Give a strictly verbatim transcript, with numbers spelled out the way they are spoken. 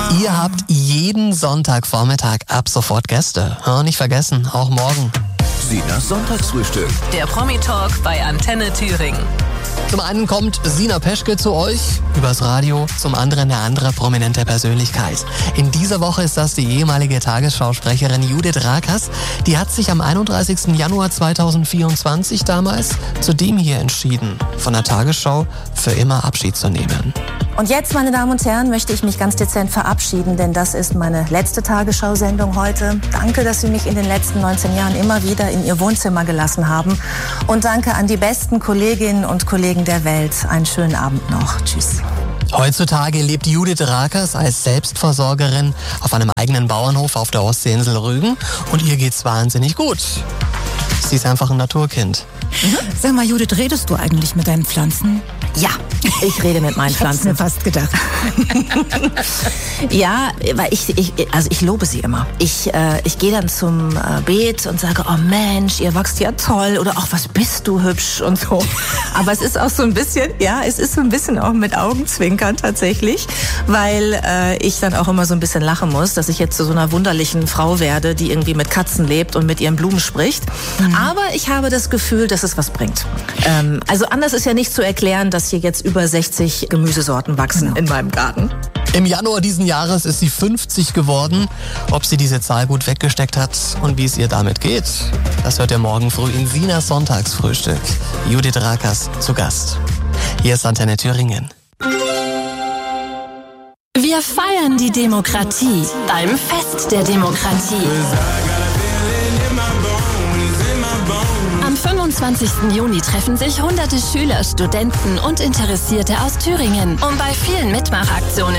Ihr habt jeden Sonntagvormittag ab sofort Gäste. Ja, nicht vergessen, auch morgen. Sinas Sonntagsfrühstück. Der Promi-Talk bei Antenne Thüringen. Zum einen kommt Sina Peschke zu euch übers Radio, zum anderen eine andere prominente Persönlichkeit. In dieser Woche ist das die ehemalige Tagesschausprecherin Judith Rakers. Die hat sich am einunddreißigsten Januar zweitausendvierundzwanzig damals zu dem hier entschieden, von der Tagesschau für immer Abschied zu nehmen. Und jetzt, meine Damen und Herren, möchte ich mich ganz dezent verabschieden, denn das ist meine letzte Tagesschau-Sendung heute. Danke, dass Sie mich in den letzten neunzehn Jahren immer wieder in Ihr Wohnzimmer gelassen haben. Und danke an die besten Kolleginnen und Kollegen der Welt. Einen schönen Abend noch. Tschüss. Heutzutage lebt Judith Rakers als Selbstversorgerin auf einem eigenen Bauernhof auf der Ostseeinsel Rügen und ihr geht's wahnsinnig gut. Sie ist einfach ein Naturkind. Mhm. Sag mal, Judith, redest du eigentlich mit deinen Pflanzen? Ja, ich rede mit meinen Ich hab's Pflanzen. mir fast gedacht. Ja, weil ich, ich, also ich lobe sie immer. Ich, äh, ich gehe dann zum äh, Beet und sage, oh Mensch, ihr wachst ja toll oder ach, was bist du hübsch und so. Aber es ist auch so ein bisschen, ja, es ist so ein bisschen auch mit Augenzwinkern tatsächlich, weil äh, ich dann auch immer so ein bisschen lachen muss, dass ich jetzt zu so einer wunderlichen Frau werde, die irgendwie mit Katzen lebt und mit ihren Blumen spricht. Mhm. Aber ich habe das Gefühl, dass es was bringt. Ähm, also anders ist ja nicht zu erklären, dass hier jetzt über sechzig Gemüsesorten wachsen genau. in meinem Garten. Im Januar diesen Jahres ist sie fünfzig geworden. Ob sie diese Zahl gut weggesteckt hat und wie es ihr damit geht, das hört ihr morgen früh in Sinas Sonntagsfrühstück. Judith Rakers zu Gast. Hier ist Antenne Thüringen. Wir feiern die Demokratie beim Fest der Demokratie. Am fünfundzwanzigsten Juni treffen sich hunderte Schüler, Studenten und Interessierte aus Thüringen, um bei vielen Mitmachaktionen